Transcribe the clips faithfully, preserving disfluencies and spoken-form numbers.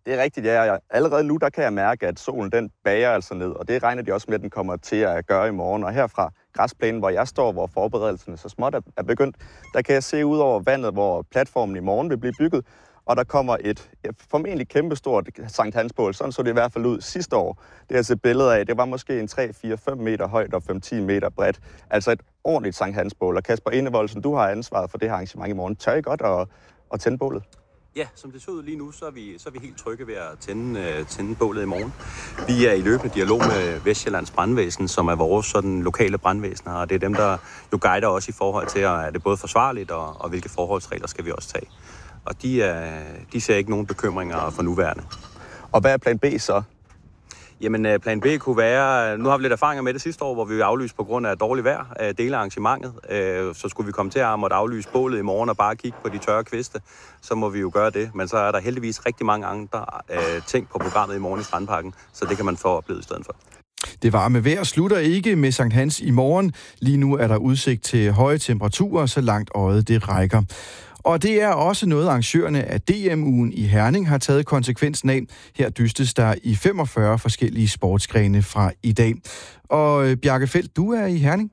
Det er rigtigt, ja. Allerede nu, der kan jeg mærke, at solen den bager altså ned, og det regner de også med, at den kommer til at gøre i morgen. Og herfra græsplænen, hvor jeg står, hvor forberedelserne så småt er begyndt, der kan jeg se ud over vandet, hvor platformen i morgen vil blive bygget, og der kommer et formentlig kæmpestort Sankt Hans-bål. Sådan så det i hvert fald ud sidste år. Det har jeg set billeder af. Det var måske en tre, fire, fem meter højt og fem til ti meter bredt. Altså et ordentligt Sankt Hans-bål. Og Kasper Enevoldsen, du har ansvaret for det her arrangement i morgen. Tør I godt at, at tænde bålet? Ja, som det ser ud lige nu, så er vi, så er vi helt trygge ved at tænde, uh, tænde bålet i morgen. Vi er i løbende dialog med Vestsjællands Brandvæsen, som er vores sådan, lokale brandvæsener, og det er dem, der jo guider os i forhold til, at er det både forsvarligt, og, og hvilke forholdsregler skal vi også tage. Og de, uh, de ser ikke nogen bekymringer for nuværende. Og hvad er plan B så? Jamen, plan B kunne være, nu har vi lidt erfaringer med det sidste år, hvor vi aflyste på grund af dårligt vejr af dele af arrangementet. Så skulle vi komme til at måtte aflyse bålet i morgen og bare kigge på de tørre kviste, så må vi jo gøre det. Men så er der heldigvis rigtig mange andre ting på programmet i morgen i Strandparken, så det kan man få oplevet i stedet for. Det varme vejr slutter ikke med Sankt Hans i morgen. Lige nu er der udsigt til høje temperaturer, så langt øjet det rækker. Og det er også noget, arrangørerne af D M-ugen i Herning har taget konsekvensen af. Her dystes der i femogfyrre forskellige sportsgrene fra i dag. Og Bjarke Feldt, du er i Herning?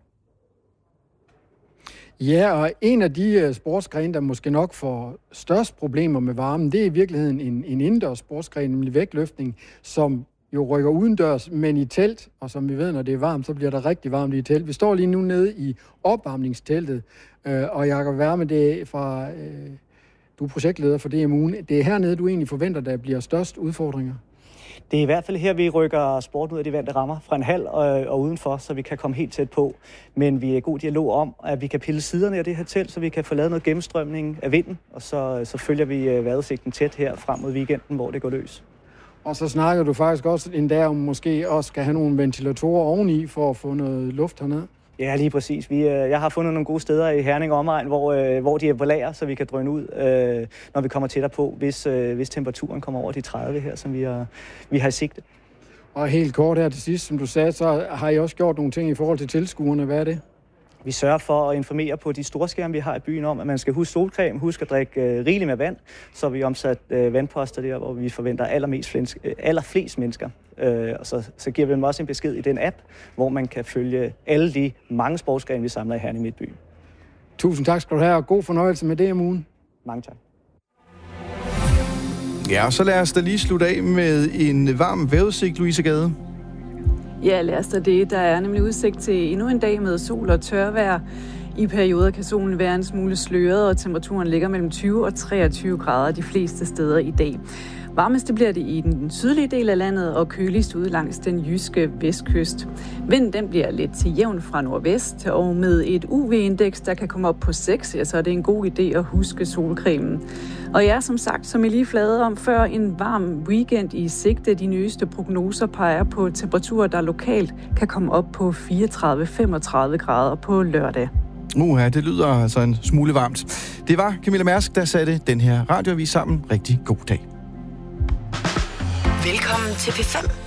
Ja, og en af de sportsgrene, der måske nok får størst problemer med varmen, det er i virkeligheden en, en indendørs sportsgren, nemlig vægtløftning, som jo rykker udendørs, men i telt, og som vi ved, når det er varmt, så bliver der rigtig varmt i telt. Vi står lige nu nede i opvarmningsteltet, øh, og Jakob Værme, det er fra, øh, du er projektleder for D M ugen. Det er hernede, du egentlig forventer, der bliver størst udfordringer? Det er i hvert fald her, vi rykker sport ud af de vante rammer fra en halv og, og udenfor, så vi kan komme helt tæt på. Men vi er i god dialog om, at vi kan pille siderne af det her telt, så vi kan få lavet noget gennemstrømning af vinden, og så, så følger vi vejrudsigten tæt her frem mod weekenden, hvor det går løs. Og så snakker du faktisk også endda om, måske også skal have nogle ventilatorer oveni for at få noget luft hernede. Ja, lige præcis. Vi, jeg har fundet nogle gode steder i Herning og omegn, hvor, hvor de er på lager, så vi kan drøne ud, når vi kommer tættere på, hvis, hvis temperaturen kommer over de tredive her, som vi har, vi har i sigte. Og helt kort her til sidst, som du sagde, så har I også gjort nogle ting i forhold til tilskuerne. Hvad er det? Vi sørger for at informere på de store skærme, vi har i byen om, at man skal huske solcreme, huske at drikke øh, rigeligt med vand, så vi omsat øh, vandposter der, hvor vi forventer allermest flens, øh, allerflest mennesker. Øh, og så, så giver vi dem også en besked i den app, hvor man kan følge alle de mange sportsgrene, vi samler i Herning Midtby. Tusind tak skal du have, og god fornøjelse med D M ugen. Mange tak. Ja, så lad os da lige slutte af med en varm vejrudsigt, Louise Gade. Ja, lad os da det. Der er nemlig udsigt til endnu en dag med sol og tørvejr. I perioder kan solen være en smule sløret, og temperaturen ligger mellem tyve og treogtyve grader de fleste steder i dag. Varmest bliver det i den sydlige del af landet og køligst ude langs den jyske vestkyst. Vinden den bliver lidt til jævn fra nordvest, og med et U V-indeks, der kan komme op på seks, ja, så er det en god idé at huske solcremen. Og ja, som sagt, som I lige flade om før, en varm weekend i sigte. De nyeste prognoser peger på temperaturer, der lokalt kan komme op på fireogtredive til femogtredive grader på lørdag. Uha, det lyder altså en smule varmt. Det var Camilla Mærsk, der satte den her radioavis sammen. Rigtig god dag. Velkommen til P fem.